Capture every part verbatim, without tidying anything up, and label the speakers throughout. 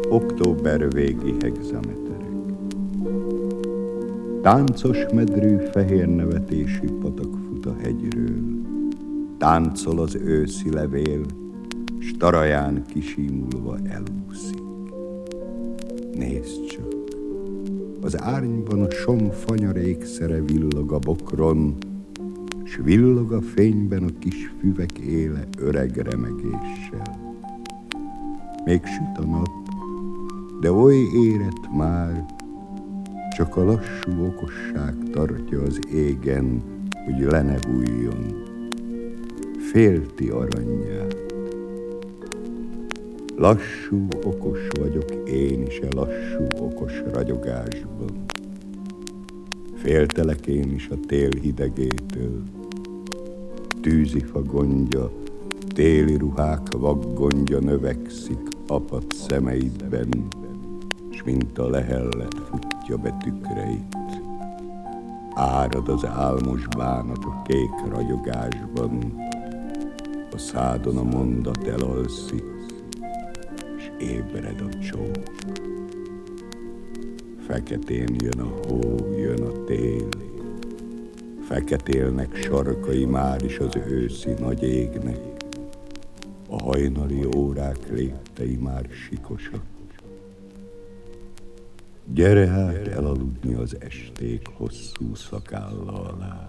Speaker 1: Október végi hegzameterek. Táncos medrű fehér nevetésű patak fut a hegyről. Táncol az őszi levél, s taraján kisímulva elúszik. Nézd csak, az árnyban a som fanyarékszere villog a bokron, s villog a fényben a kis füvek éle öreg remegéssel. Még süt a nap, de oly érett már, csak a lassú okosság tartja az égen, hogy le ne bújjon. Félti aranyját. Lassú, okos vagyok én is a lassú, okos ragyogásban. Féltelek én is a tél hidegétől. Tűzifa gondja, téli ruhák vaggondja növekszik apad szemeidben, s mint a lehellet futja be tükreit. Árad az álmos bánat a kék ragyogásban, a szádon a mondat elalszik, s ébred a csók. Feketén jön a hó, jön a tél, feketélnek sarkai már is az őszi nagy égnek, a hajnali órák léptei már sikosak. Gyere hát elaludni az esték hosszú szakálla alá.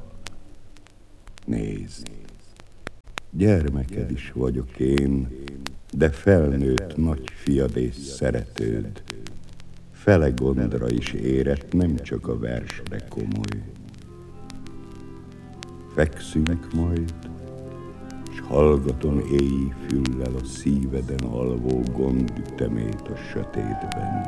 Speaker 1: Nézd, gyermeked is vagyok én, de felnőtt nagy fiad és szeretőd. Fele gondra is érett, nem csak a versre komoly. Fekszünk majd, s hallgatom éjjel füllel a szíveden alvó gondütemét a sötétben.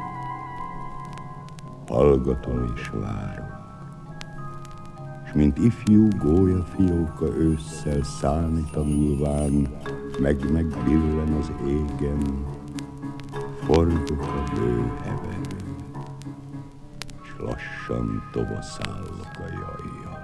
Speaker 1: Hallgatom és várok, s mint ifjú gólyafióka ősszel szállni tanulván, meg-meg billen az égen, forgok a bő heverőn, s lassan tovaszállok a jajjal.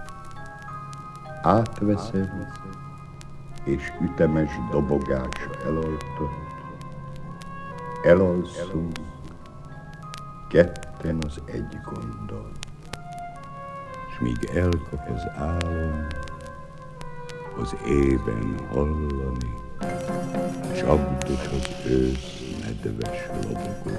Speaker 1: Átveszem, és ütemes dobogás elaltott, elalszunk, ketten az egy gondol, s míg elkap az álom, az ében hallani, csapdos az ősz nedves lobogó.